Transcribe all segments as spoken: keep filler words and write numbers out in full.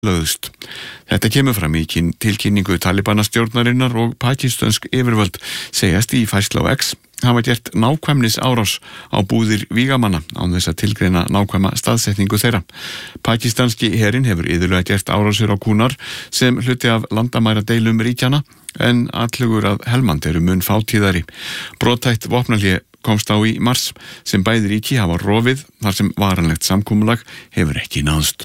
lögðust. Þetta kemur fram í tilkynningu Talibana-stjórnarinnar og pakistansk yfirvöld segjast í færslu á X hafa gert nákvæmnis árás á búðir vígamanna án þess að tilgreina nákvæma staðsetningu þeirra. Pakistanski herinn hefur iðulega gert árásir á kúnar sem hluti af landamæra deilum ríkjana en atlugur að Helmand eru mun fátíðari. Brothætt vopnahlé komst á í mars sem bæði ríki hafa rofið þar sem varanlegt samkomulag hefur ekki náðst.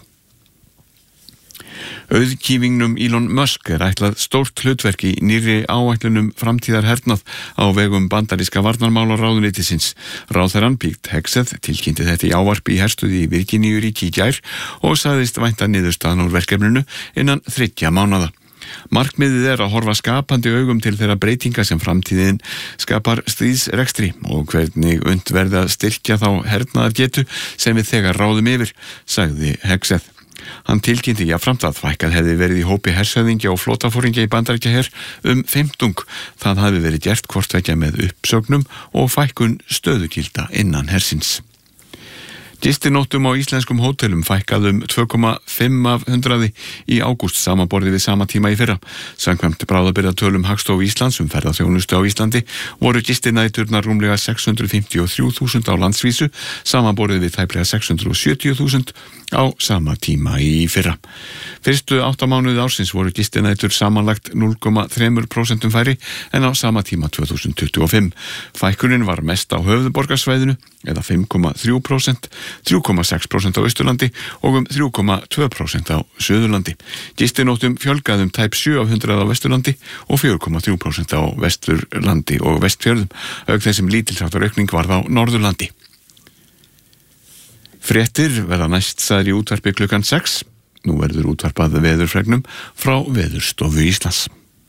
Auðkýfingnum Elon Musk er ætlað stórt hlutverk í nýrri áætlunum framtíðar hernað á vegum bandaríska varnarmálaráðuneytisins. Ráðherrann Pete Hegseth tilkynnti þetta í ávarpi í herstuði í Virginíuríki í gær og sagðist vænta niðurstaðan úr verkefninu innan þriggja mánaða. Markmiðið er að horfa skapandi augum til þeirra breytinga sem framtíðin skapar stríðsrekstri og hvernig unnt verði að styrkja þá hernaðargetu sem við þegar ráðum yfir, sagði Hegseth. Hann tilkynnti jafnframt að fækkað hefði verið í hópi hershöfðingja og flotafóringja í Bandaríkjaher um fimmtung. Það hafi verið gert hvort tveggja með uppsögnum og fækkun stöðugilda innan hersins. Gistinóttum á íslenskum hótelum fækkað um tvö komma fimm af hundraði í ágúst samanborið við sama tíma í fyrra. Samkvæmt bráðabirgðatölum Hagstofu Íslands um ferðaþjónustu á Íslandi voru gistinæturnar rúmlega sex hundruð fimmtíu og þrjú þúsund á landsvísu samanborið við tæplega sex hundruð og sjötíu þúsund á sama tíma í fyrra. Fyrstu átta mánuði ársins voru gistinætur samanlagt núll komma þrjú prósent færri en á sama tíma tvö þúsund tuttugu og fimm. Fækkunin var mest á höfuðborgarsvæðinu eða fimm komma þrjú prósent, þrjú komma sex prósent á Austurlandi og um þrjú komma tvö prósent á Suðurlandi. Gistinóttum fjölgaði um tæp sjö af hundrað á Vesturlandi og fjögur komma þrjú prósent á Vesturlandi og Vestfjörðum, auk þess sem lítilsháttar aukning varð á Norðurlandi. Fréttir verða næst sagðar í útvarpi klukkan sex. Nú verður útvarpað veðurfregnum frá Veðurstofu Íslands.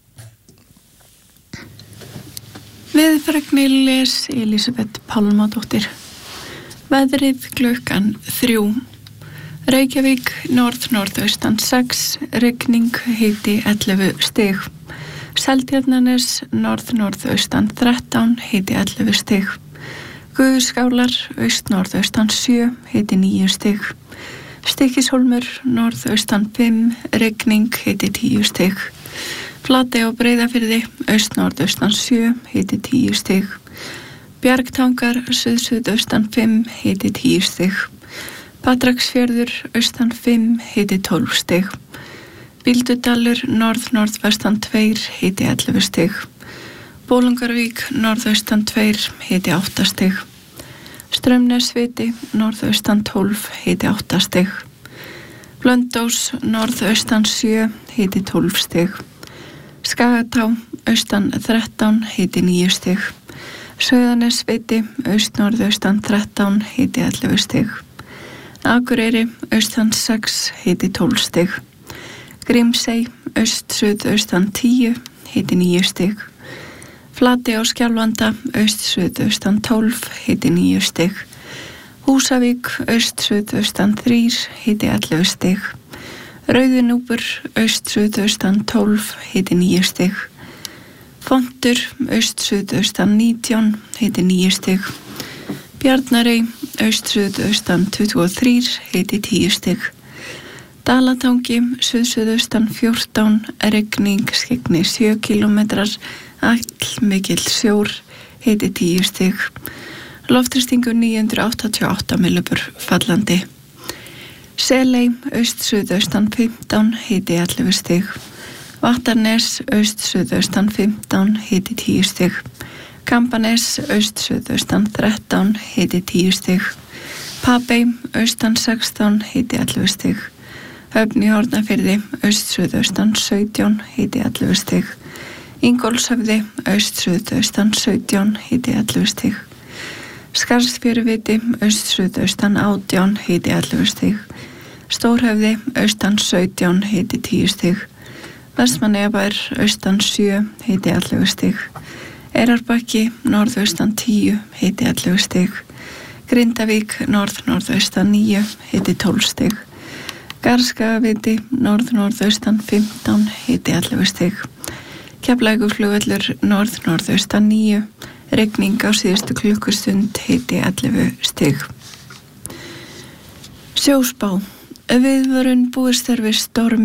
Veðurfregni les Elísabet Pálmadóttir. Veðrið klukkan þrjú. Reykjavík norð-norðaustan sex, rigning, hiti ellefu stig. Seltjarnarnes norð-norðaustan þrettán, hiti ellefu stig. Guðskálar aust-norðaustan sjö, hiti níu stig. Stykkishólmur norðaustan fimm, rigning, hiti tíu stig. Flatey á Breiðafirði aust-norðaustan sjö, hiti tíu stig. Bjargtangar suð-suðaustan fimm, hiti tíu stig. Patreksfjörður austan fimm, hiti tólf stig. Bíldudalur norð-norðvestan tveir, hiti ellefu stig. Bolungarvík norðaustan tveir, hiti átta stig. Straumnesviti norðaustan tólf, hiti átta stig. Blöndós norðaustan sjö, hiti tólf stig. Skagatá austan þrettán, hiti níu stig. Sauðanesviti aust-norðaustan þrettán, hiti ellefu stig. Akureyri austan sex, hiti tólf stig. Grímsey aust-suðaustan tíu, hiti níu stig. Flatey á Skjálfanda aust-suðaustan tólf, hiti níu stig. Húsavík aust-suðaustan þrír, hiti ellefu stig. Rauðinúpur aust-suðaustan tólf, hiti níu stig. Fontur aust-suðaustan nítján, hiti níu stig. Bjarnarey aust-suðaustan tuttugu og þrír, hiti tíu stig. Dalatangi suð-suðaustan fjórtán, rigning, skyggni sjö kílómetrar, allmikill sjór, hiti tíu stig. Loftþrýstingur níu hundruð áttatíu og átta millibur fallandi. Seley aust-suðaustan fimmtán, hiti ellefu stig. Vattarnes aust-suðaustan fimmtán, hiti tíu stig. Kambanes aust-suðaustan þrettán, hiti tíu stig. Papey austan sextán, hiti ellefu stig. Höfn í Hornafirði aust-suðaustan sautján, hiti ellefu stig. Ingólfshöfði aust-suðaustan sautján, hiti ellefu stig. Skarðsfjöruviti aust-suðaustan átján, hiti ellefu stig. Stórhöfði austan sautján, hiti tíu stig. Vestmannaeyjabær austan sjö, hiti ellefu stig. Eyrarbakki norðaustan tíu, hiti ellefu stig. Grindavík norð-norðaustan níu, hiti tólf stig. Garðskagaviti norð-norðaustan fimmtán, hiti ellefu stig. Keflavíkurflugvöllur norð-norðaustan níu, rigning á síðustu klukkustund, hiti ellefu stig. Sjóspá. Viðvörun búist er við stormi